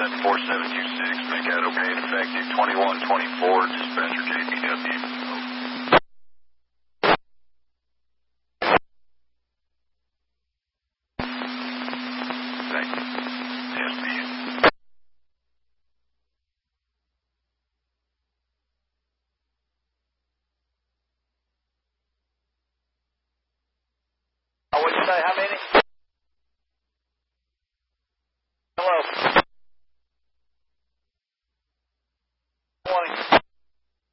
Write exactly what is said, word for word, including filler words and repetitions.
seven four seven two six, make that okay and effective twenty-one twenty-four, dispatcher J P W. Thank you. S B U. What'd you say, how many?